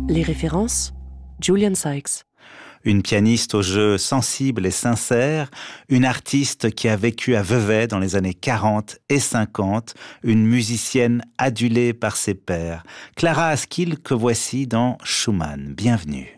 Les références, Julian Sykes. Une pianiste au jeu sensible et sincère, une artiste qui a vécu à Vevey dans les années 40 et 50, une musicienne adulée par ses pairs. Clara Askill que voici dans Schumann. Bienvenue.